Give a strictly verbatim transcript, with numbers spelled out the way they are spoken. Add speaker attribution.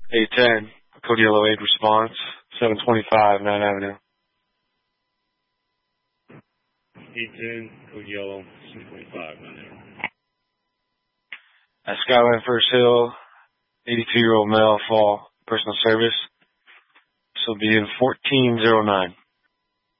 Speaker 1: eight ten, Code Yellow eight response, seven twenty-five, ninth Avenue.
Speaker 2: eight ten, Code Yellow, seven twenty-five, ninth Avenue.
Speaker 1: At Skyline First Hill, eighty-two-year-old male, fall, personal service. This will be in fourteen oh nine.